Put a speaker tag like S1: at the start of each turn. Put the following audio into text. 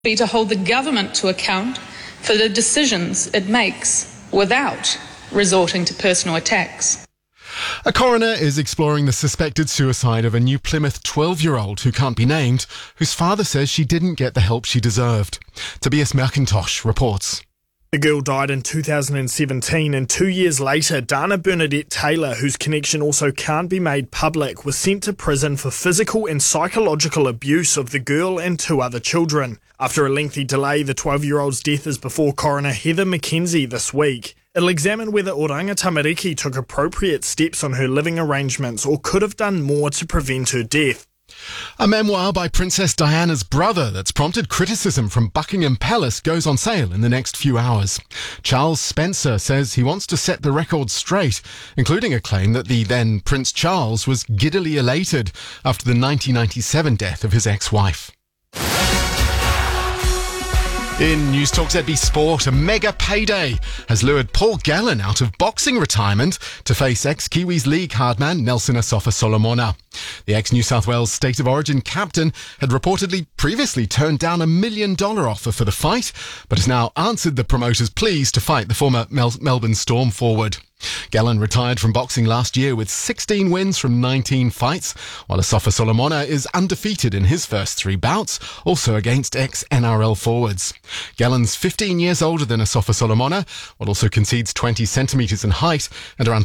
S1: be to hold the government to account for the decisions it makes without resorting to personal attacks.
S2: A coroner is exploring the suspected suicide of a New Plymouth 12-year-old who can't be named, whose father says she didn't get the help she deserved. Tobias McIntosh reports.
S3: The girl died in 2017 and 2 years later, Dana Bernadette Taylor, whose connection also can't be made public, was sent to prison for physical and psychological abuse of the girl and 2 other children. After a lengthy delay, the 12-year-old's death is before coroner Heather McKenzie this week. It'll examine whether Oranga Tamariki took appropriate steps on her living arrangements or could have done more to prevent her death.
S2: A memoir by Princess Diana's brother that's prompted criticism from Buckingham Palace goes on sale in the next few hours. Charles Spencer says he wants to set the record straight, including a claim that the then Prince Charles was giddily elated after the 1997 death of his ex-wife. In News Talk ZB Sport, a mega payday has lured Paul Gallen out of boxing retirement to face ex-Kiwis League hardman Nelson Asofa-Solomona. The ex-New South Wales State of Origin captain had reportedly previously turned down $1 million offer for the fight, but has now answered the promoter's pleas to fight the former Melbourne Storm forward. Gallen retired from boxing last year with 16 wins from 19 fights, while Asofa-Solomona is undefeated in his first 3 bouts, also against ex-NRL forwards. Gallen's 15 years older than Asofa-Solomona, while also concedes 20 centimetres in height and around